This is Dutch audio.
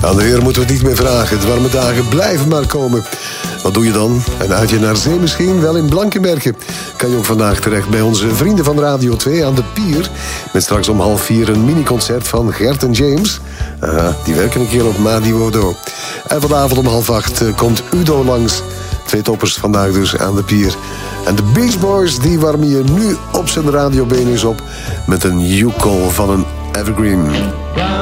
Aan de weer moeten we het niet meer vragen. De warme dagen blijven maar komen. Wat doe je dan? Een uitje naar zee misschien? Wel in Blankenberge. Kan je ook vandaag terecht bij onze vrienden van Radio 2 aan de Pier. Met straks om 3:30 een miniconcert van Gert en James. Die werken een keer op Madi Wodo. En vanavond om 7:30 komt Udo langs. 2 toppers vandaag dus aan de Pier. En de Beach Boys die warmen je nu op zijn radiobenen op met een you-call van een evergreen.